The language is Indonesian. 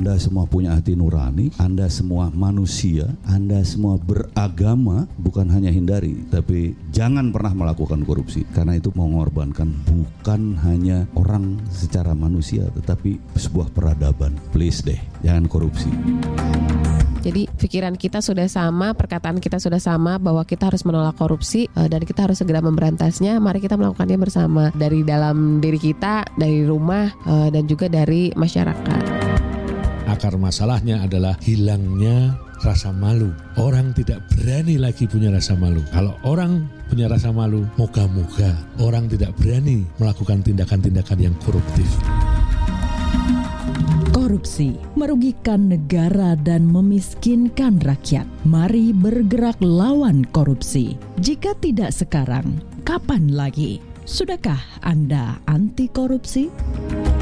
Anda semua punya hati nurani, Anda semua manusia, Anda semua beragama, bukan hanya hindari, tapi jangan pernah melakukan korupsi. Karena itu mengorbankan bukan hanya orang secara manusia, tetapi sebuah peradaban. Please deh, jangan korupsi. Jadi pikiran kita sudah sama, perkataan kita sudah sama bahwa kita harus menolak korupsi dan kita harus segera memberantasnya. Mari kita melakukannya bersama dari dalam diri kita, dari rumah dan juga dari masyarakat. Akar masalahnya adalah hilangnya rasa malu. Orang tidak berani lagi punya rasa malu. Kalau orang punya rasa malu, moga-moga orang tidak berani melakukan tindakan-tindakan yang koruptif. Korupsi merugikan negara dan memiskinkan rakyat. Mari bergerak lawan korupsi. Jika tidak sekarang, kapan lagi? Sudahkah Anda anti korupsi?